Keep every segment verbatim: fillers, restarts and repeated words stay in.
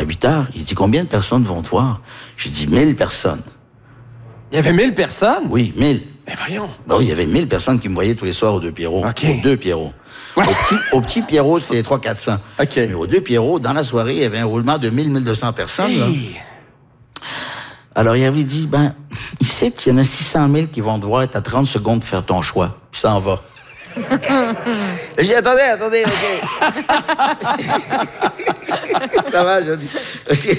huit heures. Il dit, combien de personnes vont te voir? J'ai dit, mille personnes. Il y avait mille personnes? Oui, mille. Mais voyons. Ben oui, il y avait mille personnes qui me voyaient tous les soirs aux deux Pierrots. OK. Aux deux Pierrots. Au petit, au petit Pierrot, c'était trois cents quatre cents. OK. Mais aux deux Pierrots, dans la soirée, il y avait un roulement de mille à mille deux cents personnes. Là. Hey. Alors, il avait dit, ben, il sait qu'il y en a six cent mille qui vont devoir être à trente secondes de faire ton choix. Puis ça en va. J'ai dit, attendez, attendez, OK. Ça va, je dis.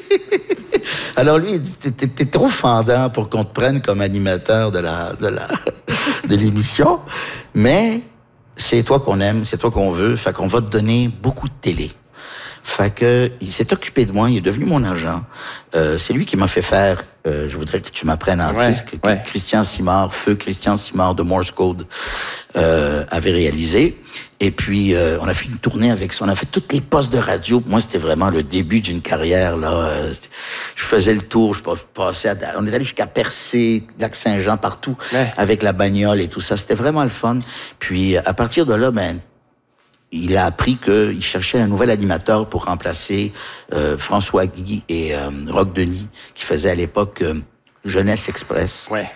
Alors lui, il dit, t'es, t'es, t'es trop fendant pour qu'on te prenne comme animateur de la, de la, de l'émission, mais c'est toi qu'on aime, c'est toi qu'on veut, fait qu'on va te donner beaucoup de télé. Fait que, il s'est occupé de moi, il est devenu mon agent. Euh, c'est lui qui m'a fait faire, euh, je voudrais que tu m'apprennes en ouais, disque, que ouais. Christian Simard, feu Christian Simard de Morse Code, euh, avait réalisé. Et puis, euh, on a fait une tournée avec ça. On a fait toutes les postes de radio. Moi, c'était vraiment le début d'une carrière, là. Euh, je faisais le tour, je passais à, on est allé jusqu'à Percé, Lac-Saint-Jean, partout, ouais. avec la bagnole et tout ça. C'était vraiment le fun. Puis, à partir de là, ben, il a appris qu'il cherchait un nouvel animateur pour remplacer euh, François Guy et euh, Roch Denis, qui faisaient à l'époque euh, Jeunesse Express. Ouais.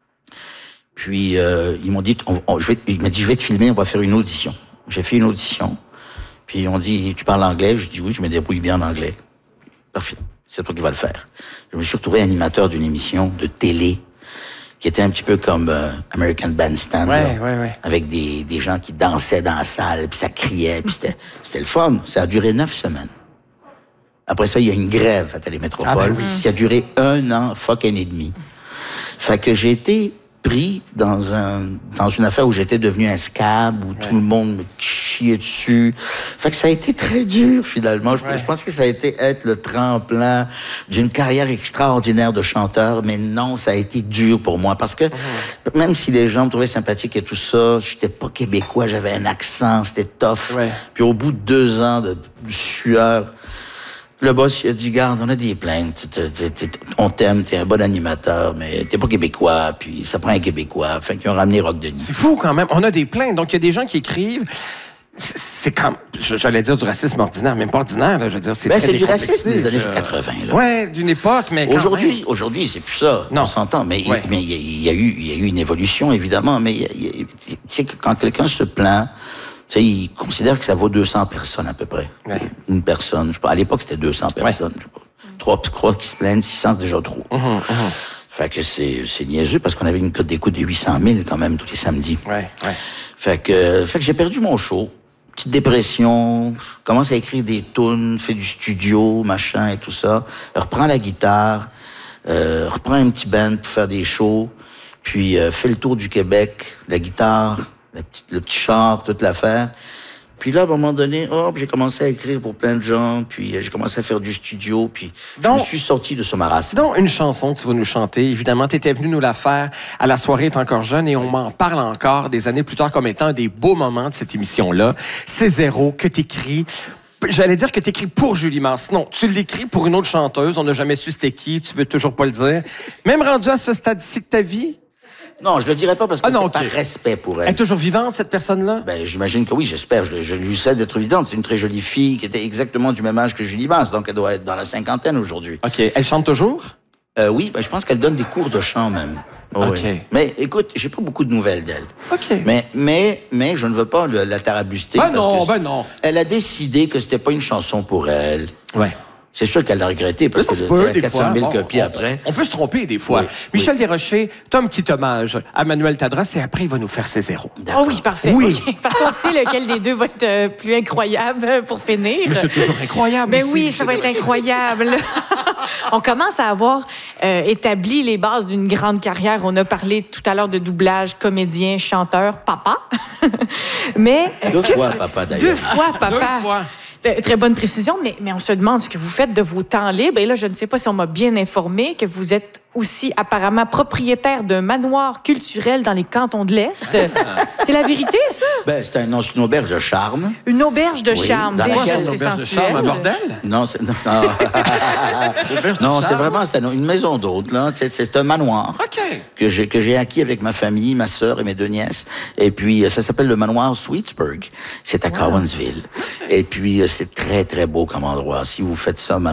Puis euh, ils m'ont dit, on, on, je vais, il m'a dit, je vais te filmer, on va faire une audition. J'ai fait une audition. Puis ils ont dit, tu parles anglais? Je dis oui, je me débrouille bien en anglais. Parfait, c'est toi qui vas le faire. Je me suis retrouvé animateur d'une émission de télé qui était un petit peu comme euh, American Bandstand, ouais, là, ouais, ouais. avec des, des gens qui dansaient dans la salle, puis ça criait, puis c'était, c'était le fun. Ça a duré neuf semaines. Après ça, il y a une grève à Télémétropole ah ben oui. qui a duré un an, fucking et demi. Fait que j'ai été pris dans un dans une affaire où j'étais devenu un scab, où ouais. tout le monde me chiait dessus. Fait que ça a été très dur, finalement. Je, ouais. je pense que ça a été être le tremplin d'une carrière extraordinaire de chanteur, mais non, ça a été dur pour moi, parce que mm-hmm. même si les gens me trouvaient sympathique et tout ça, j'étais pas québécois, j'avais un accent, c'était tough. Ouais. Puis au bout de deux ans de, de sueur, le boss, il a dit, garde, on a des plaintes, t'es, t'es, t'es, on t'aime, t'es un bon animateur, mais t'es pas québécois, puis ça prend un québécois. Fait qu'ils ont ramené Roch Denis. C'est fou quand même, on a des plaintes, donc il y a des gens qui écrivent, c'est, c'est comme, j'allais dire du racisme ordinaire, même pas ordinaire, là, je veux dire, c'est ben, très c'est du racisme des années euh... quatre-vingts, là. Ouais, d'une époque, mais quand Aujourd'hui, même. aujourd'hui, c'est plus ça, non. On s'entend, mais ouais. il mais, il y, y, a eu, il y a eu une évolution, évidemment, mais tu sais, quand quelqu'un se plaint, tu sais, ils considèrent que ça vaut deux cents personnes à peu près. Ouais. Une personne. Je sais pas, à l'époque, c'était deux cents personnes. Ouais. Je sais pas. Trois, trois qui se plaignent, six cents, c'est déjà trop. Mm-hmm, mm-hmm. Fait que c'est, c'est niaiseux parce qu'on avait une cote d'écoute de huit cent mille quand même tous les samedis. Ouais, ouais. Fait que, fait que j'ai perdu mon show. Petite dépression, commence à écrire des tunes, fait du studio, machin et tout ça. Reprends la guitare, euh, reprends un petit band pour faire des shows, puis euh, fais le tour du Québec, la guitare, La petite, le petit char, toute l'affaire. Puis là, à un moment donné, hop, j'ai commencé à écrire pour plein de gens, puis euh, j'ai commencé à faire du studio, puis donc, je me suis sorti de ce marasme. Donc, une chanson que tu vas nous chanter, évidemment, tu étais venu nous la faire à La soirée est encore jeune, et on m'en parle encore des années plus tard comme étant un des beaux moments de cette émission-là. C'est Zéro que t'écris. J'allais dire que t'écris pour Julie Mance. Non, tu l'écris pour une autre chanteuse. On n'a jamais su c'était qui, tu veux toujours pas le dire. Même rendu à ce stade-ci de ta vie? Non, je le dirais pas parce que ah non, c'est okay. par respect pour elle. Elle est toujours vivante, cette personne-là? Ben, j'imagine que oui, j'espère. Je, je lui sais d'être vivante. C'est une très jolie fille qui était exactement du même âge que Julie Mance, donc elle doit être dans la cinquantaine aujourd'hui. OK. Elle chante toujours? Euh, oui, ben, je pense qu'elle donne des cours de chant même. Oh, OK. Oui. Mais écoute, j'ai pas beaucoup de nouvelles d'elle. OK. Mais, mais, mais je ne veux pas le, la tarabuster. Ben parce non, que ben non. Elle a décidé que c'était pas une chanson pour elle. Ouais. C'est sûr qu'elle l'a regretté parce que c'était quatre cent mille copies on, après. On peut se tromper des fois. Oui, Michel oui. Desrochers, t'as un petit hommage à Manuel Tadros et après, il va nous faire ses zéros. Oh oui, parfait. Oui. Okay. Parce qu'on sait lequel des deux va être euh, plus incroyable pour finir. Mais c'est toujours incroyable. Ben aussi. oui, ça va être incroyable. On commence à avoir euh, établi les bases d'une grande carrière. On a parlé tout à l'heure de doublage, comédien, chanteur, papa. Mais Deux fois papa, d'ailleurs. Deux fois papa. Deux fois. Très bonne précision, mais, mais on se demande ce que vous faites de vos temps libres. Et là, je ne sais pas si on m'a bien informé que vous êtes aussi apparemment propriétaire d'un manoir culturel dans les cantons de l'Est. C'est la vérité, ça? Ben, c'est un, non, c'est une auberge de charme. Une auberge de Oui, charme. dans Déjà, laquelle c'est une auberge de sensuel. charme, un bordel? Non, c'est, non, non. non c'est vraiment c'est une maison d'hôte, là. C'est, c'est un manoir. OK. Que j'ai, que j'ai acquis avec ma famille, ma sœur et mes deux nièces. Et puis, ça s'appelle le manoir Sweetsburg. C'est à wow. Cowansville. Et puis, c'est très, très beau comme endroit. Si vous faites ça,